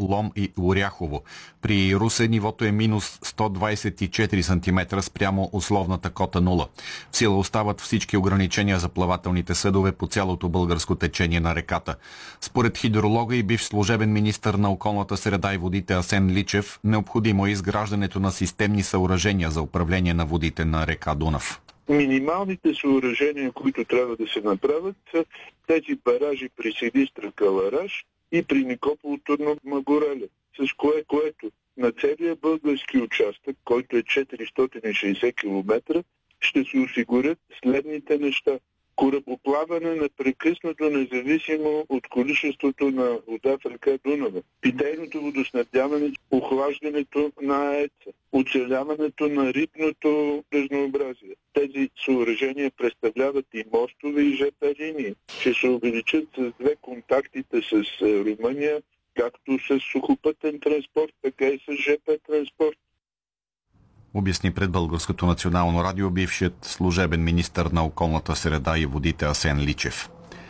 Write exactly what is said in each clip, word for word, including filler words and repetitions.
Лом и Оряхово. При Русе нивото е минус сто двадесет и четири сантиметра спрямо условната кота нула. В сила остават всички ограничения за плавателните съдове по цялото българско течение на реката. Според хидролога и бивш служебен министър на околната среда и водите Асен Личев, необходимо е изграждането на системни съоръжения за управление на водите на река Дунав. Минималните съоръжения, които трябва да се направят, са тези баражи при Силистра Калараш и при Никопол Турну Магореле, с кое, което на целия български участък, който е четиристотин и шейсет километра, ще се осигурят следните неща. Корабоплаване непрекъснато, независимо от количеството на вода в река Дунава, питейното водоснабдяване, охлаждането на АЕЦ-а, оцеляването на рибното разнообразие. Тези съоръжения представляват и мостове, и ЖП линии. Ще се увеличат с две контактите с Румъния, както с сухопътен транспорт, така и с ЖП транспорт. Обясни пред Българското национално радио бившият служебен министър на околната среда и водите Асен Личев.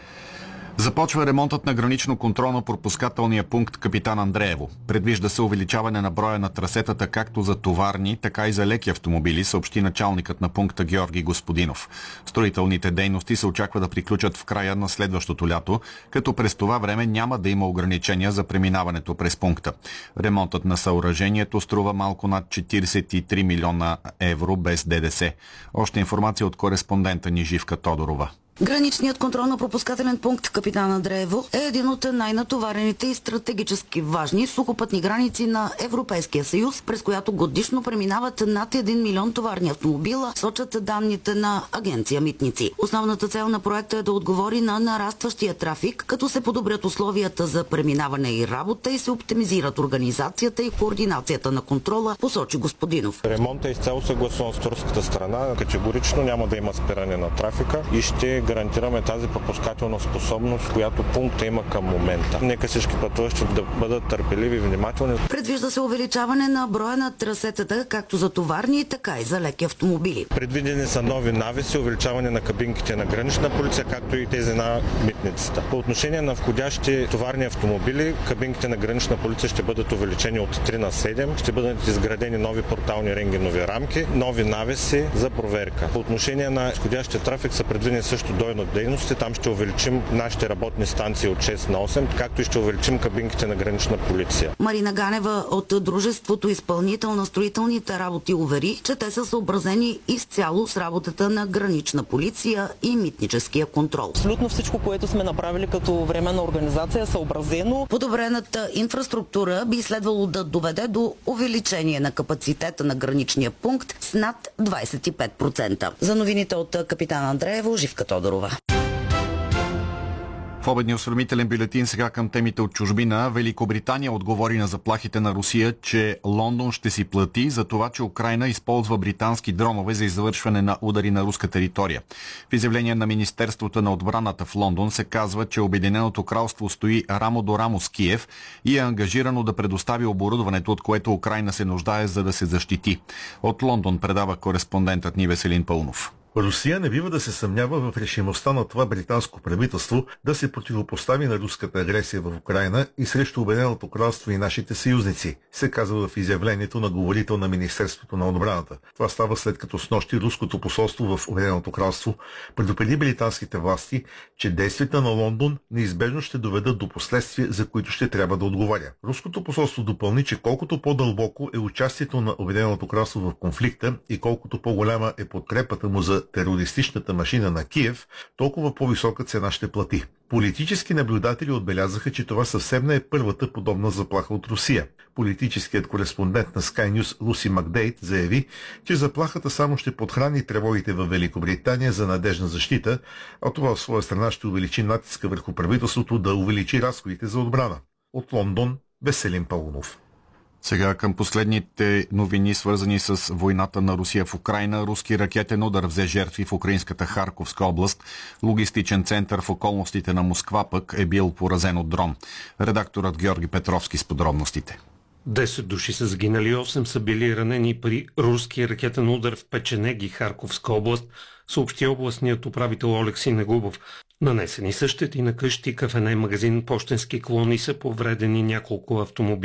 Започва ремонтът на гранично-контролно-пропускателния пункт Капитан Андреево. Предвижда се увеличаване на броя на трасетата както за товарни, така и за леки автомобили, съобщи началникът на пункта Георги Господинов. Строителните дейности се очаква да приключат в края на следващото лято, като през това време няма да има ограничения за преминаването през пункта. Ремонтът на съоръжението струва малко над четиридесет и три милиона евро без ДДС. Още информация от кореспондента ни Живка Тодорова. Граничният контролно-пропускателен пункт Капитан Андреево е един от най-натоварените и стратегически важни сухопътни граници на Европейския съюз, през която годишно преминават над един милион товарни автомобила, сочат данните на агенция Митници. Основната цел на проекта е да отговори на нарастващия трафик, като се подобрят условията за преминаване и работа и се оптимизират организацията и координацията на контрола, посочи Господинов. Ремонтът е изцяло съгласуван с турската страна. Категорично няма да има спиране на трафика и ще гарантираме тази пропускателна способност, която пункта има към момента. Нека всички пътуващи да бъдат търпеливи и внимателни. Предвижда се увеличаване на броя на трасетата, както за товарни, така и за леки автомобили. Предвидени са нови навеси, увеличаване на кабинките на гранична полиция, както и тези на митницата. По отношение на входящи товарни автомобили, кабинките на гранична полиция ще бъдат увеличени от три на седем, ще бъдат изградени нови портални рентгенови рамки, нови навеси за проверка. По отношение на входящия трафик са предвидени също дойно дейности. Там ще увеличим нашите работни станции от шест на осем, както и ще увеличим кабинките на гранична полиция. Марина Ганева от дружеството изпълнител на строителните работи увери, че те са съобразени изцяло с работата на гранична полиция и митническия контрол. Абсолютно всичко, което сме направили като временна организация е съобразено. Подобрената инфраструктура би следвало да доведе до увеличение на капацитета на граничния пункт с над двадесет и пет процента. За новините от Капитан Андреево, Живка Тодорова. В обедния осведомителен бюлетин сега към темите от чужбина. Великобритания отговори на заплахите на Русия, че Лондон ще си плати за това, че Украйна използва британски дронове за извършване на удари на руска територия. В изявление на Министерството на отбраната в Лондон се казва, че Обединеното кралство стои рамо до рамо с Киев и е ангажирано да предостави оборудването, от което Украйна се нуждае, за да се защити. От Лондон предава кореспондентът ни Веселин Пълнов. Русия не бива да се съмнява в решимостта на това британско правителство да се противопостави на руската агресия в Украйна и срещу Обединеното кралство и нашите съюзници, се казва в изявлението на говорител на Министерството на отбраната. Това става след като снощи руското посолство в Обединеното кралство предупреди британските власти, че действията на Лондон неизбежно ще доведат до последствия, за които ще трябва да отговаря. Руското посолство допълни, че колкото по-дълбоко е участието на Обединеното кралство в конфликта и колкото по-голяма е подкрепата му за терористичната машина на Киев, толкова по-висока цена ще плати. Политически наблюдатели отбелязаха, че това съвсем не е първата подобна заплаха от Русия. Политическият кореспондент на Sky News Луси Макдейт заяви, че заплахата само ще подхрани тревогите в Великобритания за надежна защита, а това от своя страна ще увеличи натиска върху правителството да увеличи разходите за отбрана. От Лондон, Веселин Паунов. Сега към последните новини, свързани с войната на Русия в Украйна. Руски ракетен удар взе жертви в украинската Харковска област. Логистичен център в околностите на Москва пък е бил поразен от дрон. Редакторът Георги Петровски с подробностите. Десет души са загинали, осем са били ранени при руски ракетен удар в Печенеги, Харковска област, съобщи областният управител Олексий Негубов. Нанесени са щети на къщи, кафене, магазин, пощенски колони, са повредени няколко автомобили.